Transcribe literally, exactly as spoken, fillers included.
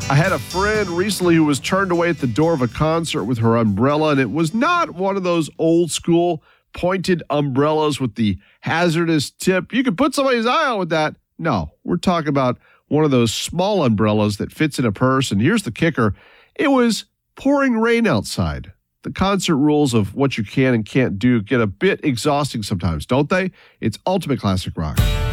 I had a friend recently who was turned away at the door of a concert with her umbrella, and it was not one of those old school pointed umbrellas with the hazardous tip. You could put somebody's eye out with that. No, we're talking about one of those small umbrellas that fits in a purse. And here's the kicker. It was pouring rain outside. The concert rules of what you can and can't do get a bit exhausting sometimes, don't they? It's Ultimate Classic Rock.